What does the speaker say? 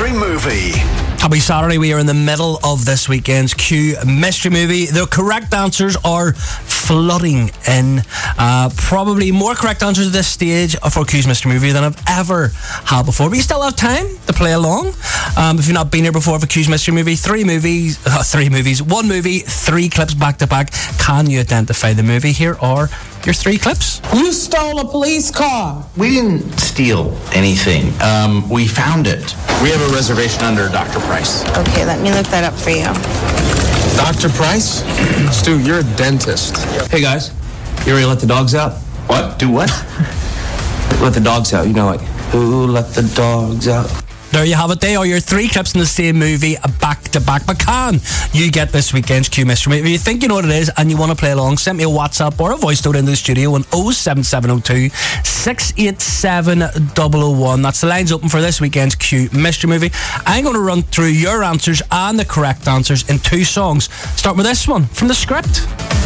Mystery Movie. Happy Saturday. We are in the middle of this weekend's Q Mystery Movie. The correct answers are flooding in. Probably more correct answers at this stage for Q's Mystery Movie than I've ever had before. But you still have time to play along. If you've not been here before for Q's Mystery Movie, one movie, 3 clips back to back. Can you identify the movie? Here are your 3 clips. You stole a police car. We didn't steal anything. We found it. We have a reservation under Dr. Price. Okay, let me look that up for you. Dr. Price? Stu, you're a dentist. Hey guys, you ready to let the dogs out? What? Do what? Let the dogs out, you know, like, who let the dogs out? There you have it. They are your 3 clips in the same movie, back to back. But can you get this weekend's Q Mystery Movie? If you think you know what it is and you want to play along, send me a WhatsApp or a voice note into the studio on 07702 687 001. That's the lines open for this weekend's Q Mystery Movie. I'm going to run through your answers and the correct answers in 2 songs. Start with this one from the script.